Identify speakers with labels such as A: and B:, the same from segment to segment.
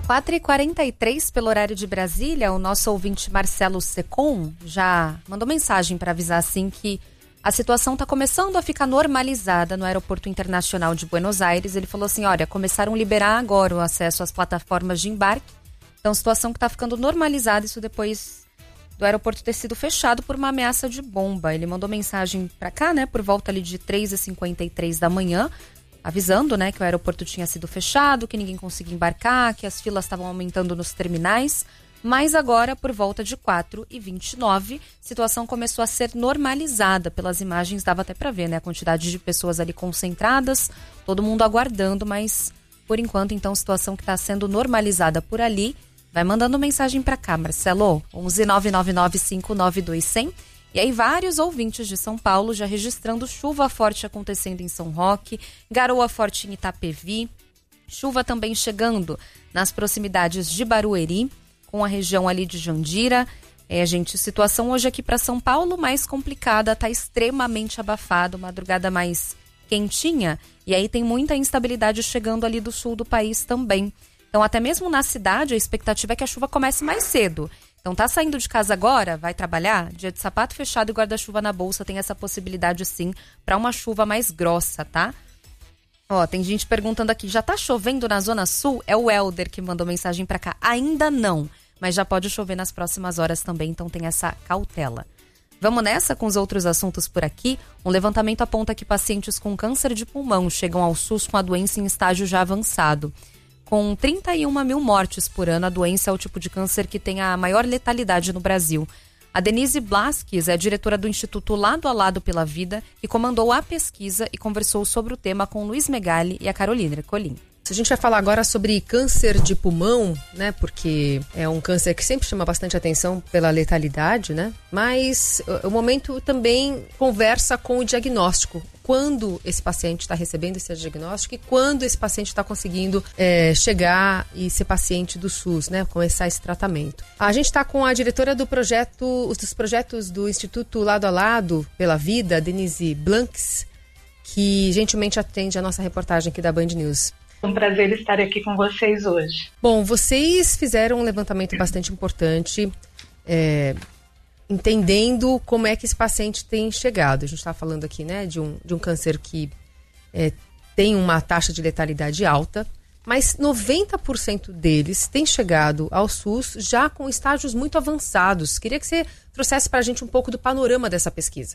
A: 4h43 pelo horário de Brasília, o nosso ouvinte Marcelo Secom já mandou mensagem para avisar assim que a situação está começando a ficar normalizada no Aeroporto Internacional de Buenos Aires. Ele falou assim, olha, começaram a liberar agora o acesso às plataformas de embarque. Então, situação que está ficando normalizada, isso depois do aeroporto ter sido fechado por uma ameaça de bomba. Ele mandou mensagem para cá, né, por volta ali de 3h53 da manhã, avisando, né, que o aeroporto tinha sido fechado, que ninguém conseguia embarcar, que as filas estavam aumentando nos terminais. Mas agora, por volta de 4h29, a situação começou a ser normalizada. Pelas imagens dava até para ver, né, a quantidade de pessoas ali concentradas, todo mundo aguardando, mas por enquanto, então, a situação que está sendo normalizada por ali. Vai mandando mensagem para cá, Marcelo, 11 999 592 100. E aí vários ouvintes de São Paulo já registrando chuva forte acontecendo em São Roque, garoa forte em Itapevi, chuva também chegando nas proximidades de Barueri, com a região ali de Jandira. Gente, situação hoje aqui para São Paulo mais complicada, tá extremamente abafado, madrugada mais quentinha, e aí tem muita instabilidade chegando ali do sul do país também. Então, até mesmo na cidade, a expectativa é que a chuva comece mais cedo. Então, tá saindo de casa agora, vai trabalhar, dia de sapato fechado e guarda-chuva na bolsa, tem essa possibilidade sim, para uma chuva mais grossa, tá? Ó, tem gente perguntando aqui, já tá chovendo na Zona Sul? É o Helder que mandou mensagem para cá. Ainda não, mas já pode chover nas próximas horas também, então tem essa cautela. Vamos nessa com os outros assuntos por aqui. Um levantamento aponta que pacientes com câncer de pulmão chegam ao SUS com a doença em estágio já avançado. Com 31 mil mortes por ano, a doença é o tipo de câncer que tem a maior letalidade no Brasil. A Denise Blasques é diretora do Instituto Lado a Lado pela Vida e comandou a pesquisa e conversou sobre o tema com Luiz Megali e a Carolina Ercolim.
B: A gente vai falar agora sobre câncer de pulmão, né? Porque é um câncer que sempre chama bastante atenção pela letalidade, né? Mas o momento também conversa com o diagnóstico. Quando esse paciente está recebendo esse diagnóstico e quando esse paciente está conseguindo chegar e ser paciente do SUS, né? Começar esse tratamento. A gente está com a diretora dos projetos do Instituto Lado a Lado pela Vida, Denise Blanks, que gentilmente atende a nossa reportagem aqui da Band News.
C: Um prazer estar aqui com vocês hoje.
B: Bom, vocês fizeram um levantamento bastante importante, entendendo como é que esse paciente tem chegado. A gente está falando aqui, né, de um câncer que tem uma taxa de letalidade alta, mas 90% deles têm chegado ao SUS já com estágios muito avançados. Queria que você trouxesse para a gente um pouco do panorama dessa pesquisa.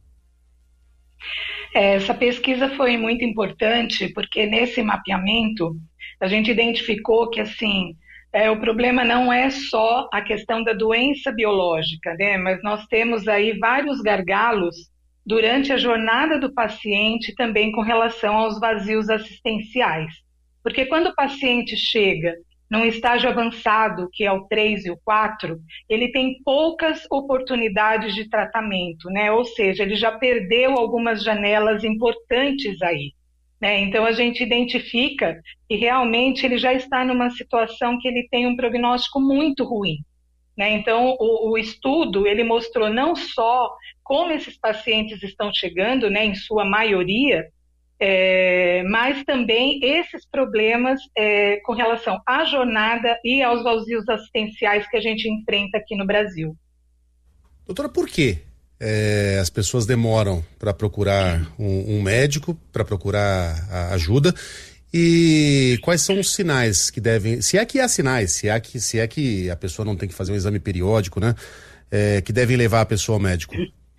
C: Essa pesquisa foi muito importante porque nesse mapeamento a gente identificou que assim, o problema não é só a questão da doença biológica, né? Mas nós temos aí vários gargalos durante a jornada do paciente também com relação aos vazios assistenciais. Porque quando o paciente chega num estágio avançado, que é o 3 e o 4, ele tem poucas oportunidades de tratamento, né? Ou seja, ele já perdeu algumas janelas importantes aí, né? Então, a gente identifica que realmente ele já está numa situação que ele tem um prognóstico muito ruim, né? Então, o estudo, ele mostrou não só como esses pacientes estão chegando, né, em sua maioria, mas também esses problemas com relação à jornada e aos vazios assistenciais que a gente enfrenta aqui no Brasil.
D: Doutora, por que as pessoas demoram para procurar um médico, para procurar ajuda? E quais são os sinais que devem... Se é que há sinais, se é que a pessoa não tem que fazer um exame periódico, né? Que devem levar a pessoa ao médico.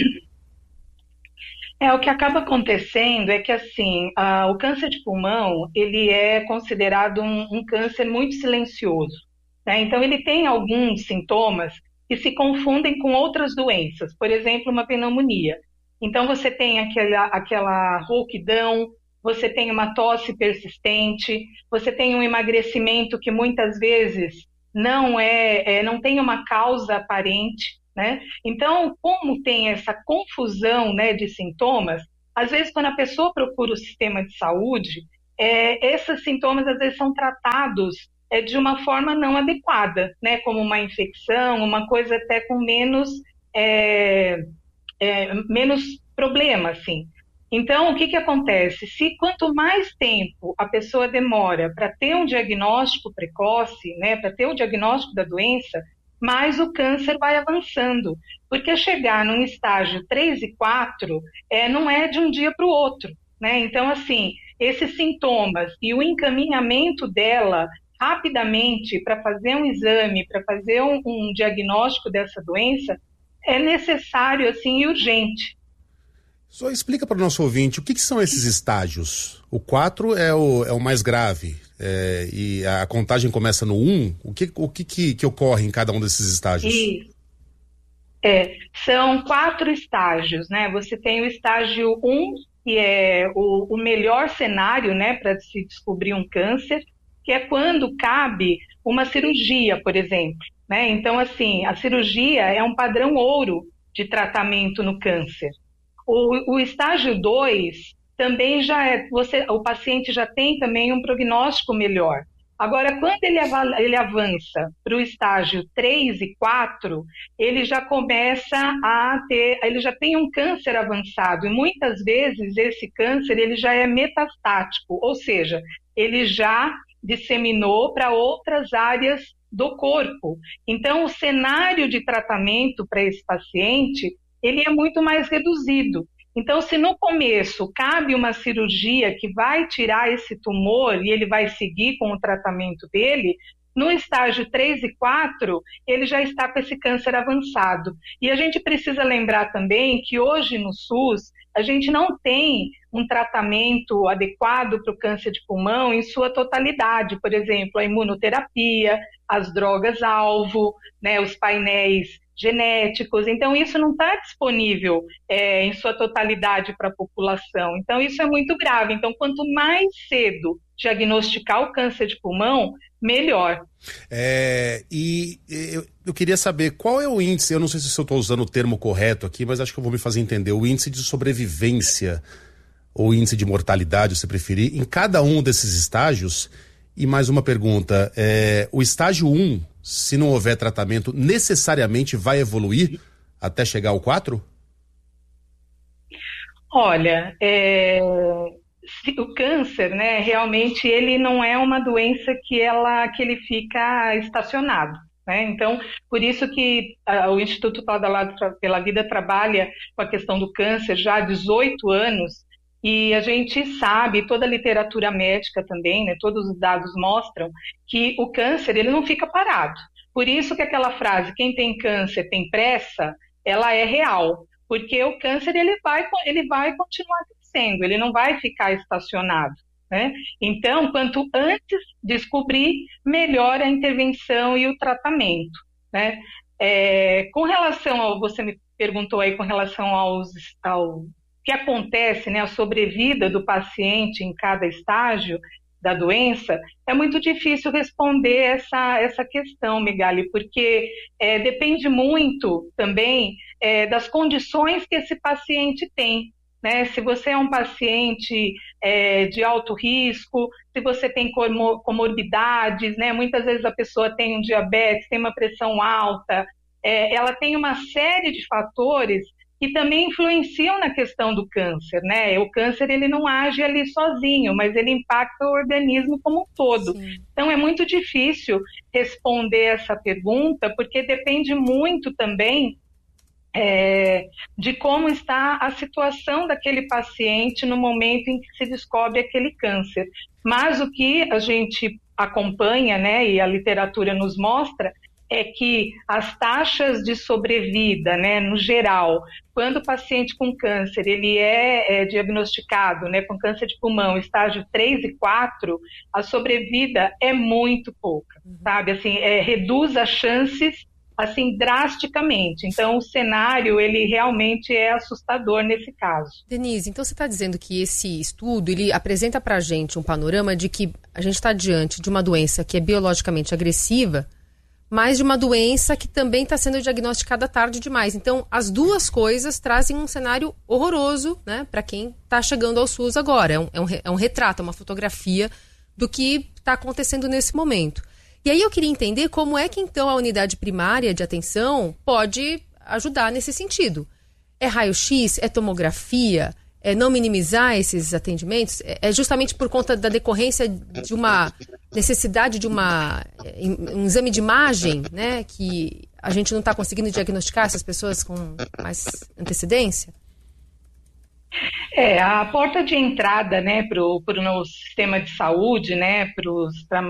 C: O que acaba acontecendo é que, assim, o câncer de pulmão, ele é considerado um câncer muito silencioso, né? Então, ele tem alguns sintomas que se confundem com outras doenças, por exemplo, uma pneumonia. Então, você tem aquela rouquidão, você tem uma tosse persistente, você tem um emagrecimento que muitas vezes não tem uma causa aparente, né? Então, como tem essa confusão, né, de sintomas, às vezes quando a pessoa procura o sistema de saúde, esses sintomas às vezes são tratados de uma forma não adequada, né, como uma infecção, uma coisa até com menos problema, assim. Então, o que acontece? Se quanto mais tempo a pessoa demora para ter um diagnóstico precoce, né, para ter o diagnóstico da doença, mais o câncer vai avançando. Porque chegar num estágio 3 e 4 não é de um dia para o outro, né? Então, assim, esses sintomas e o encaminhamento dela rapidamente para fazer um exame, para fazer um diagnóstico dessa doença, é necessário, assim, e urgente.
D: Só explica para o nosso ouvinte o que são esses estágios. O 4 é o mais grave, e a contagem começa no 1. O que ocorre em cada um desses estágios?
C: Isso. São 4 estágios, né? Você tem o estágio 1, que é o melhor cenário, né, para se descobrir um câncer, que é quando cabe uma cirurgia, por exemplo, né? Então, assim, a cirurgia é um padrão ouro de tratamento no câncer. O estágio 2 também o paciente já tem também um prognóstico melhor. Agora, quando ele avança para o estágio 3 e 4, ele já começa ele já tem um câncer avançado, e muitas vezes esse câncer ele já é metastático, ou seja, ele já disseminou para outras áreas do corpo. Então, o cenário de tratamento para esse paciente ele é muito mais reduzido. Então, se no começo cabe uma cirurgia que vai tirar esse tumor e ele vai seguir com o tratamento dele, no estágio 3 e 4, ele já está com esse câncer avançado. E a gente precisa lembrar também que hoje no SUS, a gente não tem um tratamento adequado para o câncer de pulmão em sua totalidade. Por exemplo, a imunoterapia, as drogas-alvo, né, os painéis genéticos. Então, isso não está disponível em sua totalidade para a população. Então, isso é muito grave. Então, quanto mais cedo diagnosticar o câncer de pulmão, melhor.
D: Eu queria saber qual é o índice, eu não sei se eu estou usando o termo correto aqui, mas acho que eu vou me fazer entender, o índice de sobrevivência ou índice de mortalidade, se preferir, em cada um desses estágios. E mais uma pergunta, o estágio 1, se não houver tratamento, necessariamente vai evoluir até chegar ao 4?
C: Olha, o câncer, né, realmente ele não é uma doença que ele fica estacionado, né? Então, por isso que o Instituto Lado pela Vida trabalha com a questão do câncer já há 18 anos, e a gente sabe, toda a literatura médica também, né, todos os dados mostram que o câncer ele não fica parado. Por isso que aquela frase, quem tem câncer tem pressa, ela é real, porque o câncer ele vai continuar crescendo, ele não vai ficar estacionado, né? Então, quanto antes descobrir, melhor a intervenção e o tratamento, né? Com relação você me perguntou aí com relação ao que acontece, né, a sobrevida do paciente em cada estágio da doença, é muito difícil responder essa questão, Megali, porque depende muito também das condições que esse paciente tem, né? Se você é um paciente de alto risco, se você tem comorbidades, né? Muitas vezes a pessoa tem um diabetes, tem uma pressão alta, ela tem uma série de fatores que também influenciam na questão do câncer, né? O câncer, ele não age ali sozinho, mas ele impacta o organismo como um todo. Sim. Então, é muito difícil responder essa pergunta, porque depende muito também de como está a situação daquele paciente no momento em que se descobre aquele câncer. Mas o que a gente acompanha, né, e a literatura nos mostra, é que as taxas de sobrevida, né, no geral, quando o paciente com câncer ele é diagnosticado, né, com câncer de pulmão, estágio 3 e 4, a sobrevida é muito pouca, sabe? Assim, reduz as chances assim, drasticamente. Então, o cenário, ele realmente é assustador nesse caso.
B: Denise, então você está dizendo que esse estudo, ele apresenta para a gente um panorama de que a gente está diante de uma doença que é biologicamente agressiva, mas de uma doença que também está sendo diagnosticada tarde demais. Então, as duas coisas trazem um cenário horroroso, né, para quem está chegando ao SUS agora. É um retrato, uma fotografia do que está acontecendo nesse momento. E aí eu queria entender como é que, então, a unidade primária de atenção pode ajudar nesse sentido. É raio-x? É tomografia? não minimizar esses atendimentos? É justamente por conta da decorrência de uma necessidade de um exame de imagem, né, que a gente não está conseguindo diagnosticar essas pessoas com mais antecedência?
C: A porta de entrada, né, no sistema de saúde, né, para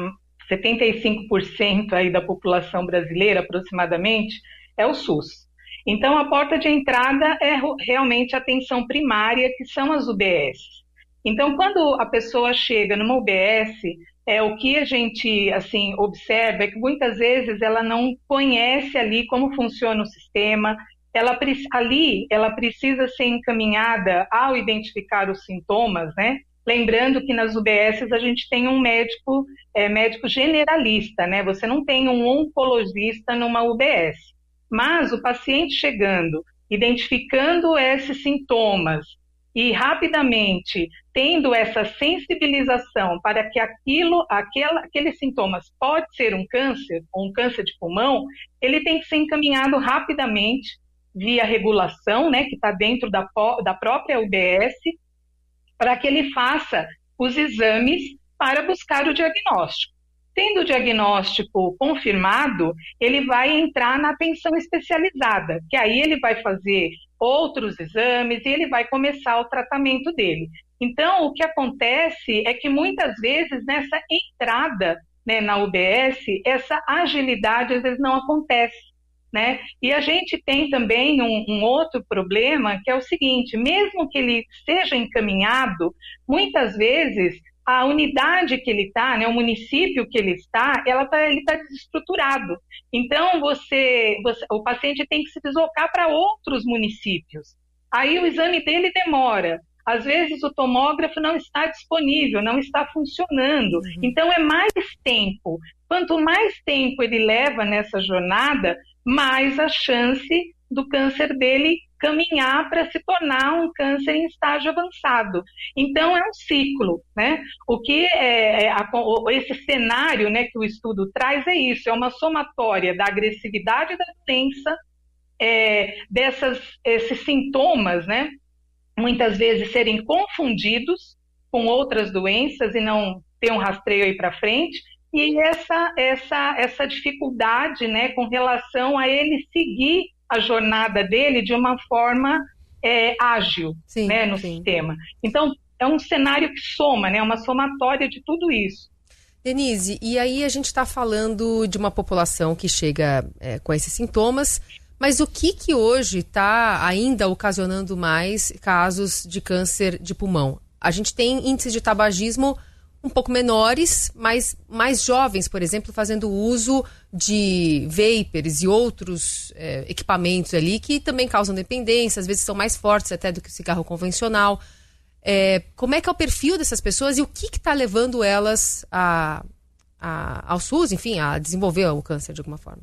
C: 75% aí da população brasileira, aproximadamente, é o SUS. Então, a porta de entrada é realmente a atenção primária, que são as UBS. Então, quando a pessoa chega numa UBS, o que a gente assim observa é que muitas vezes ela não conhece ali como funciona o sistema. Ela precisa ser encaminhada ao identificar os sintomas, né? Lembrando que nas UBSs a gente tem um médico generalista, né? Você não tem um oncologista numa UBS. Mas o paciente chegando, identificando esses sintomas e rapidamente tendo essa sensibilização para que aqueles sintomas pode ser um câncer ou um câncer de pulmão, ele tem que ser encaminhado rapidamente via regulação, né, que está dentro da própria UBS, para que ele faça os exames para buscar o diagnóstico. Tendo o diagnóstico confirmado, ele vai entrar na atenção especializada, que aí ele vai fazer outros exames e ele vai começar o tratamento dele. Então, o que acontece é que muitas vezes nessa entrada, né, na UBS, essa agilidade às vezes não acontece, né? E a gente tem também um outro problema, que é o seguinte: mesmo que ele seja encaminhado, muitas vezes a unidade que ele está, né, o município que ele está, ele está desestruturado. Então, o paciente tem que se deslocar para outros municípios. Aí o exame dele demora. Às vezes o tomógrafo não está disponível, não está funcionando. Então, é mais tempo. Quanto mais tempo ele leva nessa jornada, mais a chance do câncer dele caminhar para se tornar um câncer em estágio avançado. Então, é um ciclo, né? O que esse cenário, né, que o estudo traz é isso, é uma somatória da agressividade da doença, esses sintomas, né, muitas vezes serem confundidos com outras doenças e não ter um rastreio aí para frente, e essa dificuldade, né, com relação a ele seguir a jornada dele de uma forma ágil, sim, né, no sistema. Então, é um cenário que soma, né, uma somatória de tudo isso.
B: Denise, e aí a gente está falando de uma população que chega com esses sintomas, mas o que hoje está ainda ocasionando mais casos de câncer de pulmão? A gente tem índices de tabagismo um pouco menores, mas mais jovens, por exemplo, fazendo uso de vapers e outros equipamentos ali que também causam dependência, às vezes são mais fortes até do que o cigarro convencional. Como é que é o perfil dessas pessoas e o que está levando elas ao SUS, enfim, a desenvolver o câncer de alguma forma?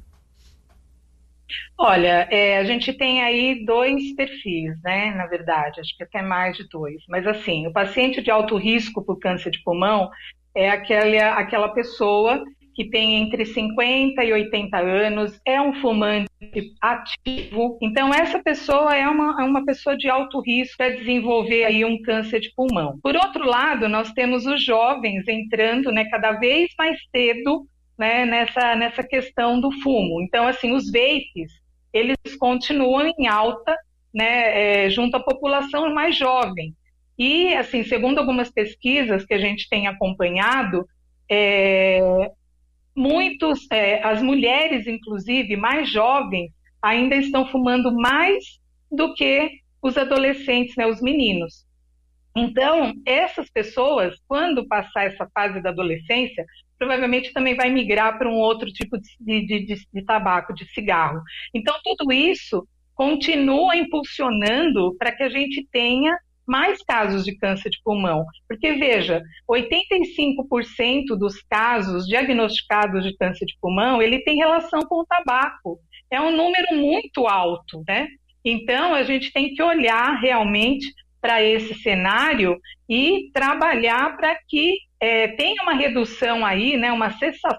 C: Olha, a gente tem aí dois perfis, né, na verdade, acho que até mais de dois. Mas assim, o paciente de alto risco por câncer de pulmão é aquela pessoa que tem entre 50 e 80 anos, é um fumante ativo. Então, essa pessoa é uma pessoa de alto risco para desenvolver aí um câncer de pulmão. Por outro lado, nós temos os jovens entrando, né, cada vez mais cedo, né, nessa questão do fumo. Então, assim, os vapes, eles continuam em alta, né, junto à população mais jovem. E, assim, segundo algumas pesquisas que a gente tem acompanhado, as mulheres, inclusive, mais jovens, ainda estão fumando mais do que os adolescentes, né, os meninos. Então, essas pessoas, quando passar essa fase da adolescência, provavelmente também vai migrar para um outro tipo de tabaco, de cigarro. Então, tudo isso continua impulsionando para que a gente tenha mais casos de câncer de pulmão. Porque, veja, 85% dos casos diagnosticados de câncer de pulmão, ele tem relação com o tabaco. É um número muito alto, né? Então, a gente tem que olhar realmente para esse cenário e trabalhar para que tenha uma redução aí, né, uma cessação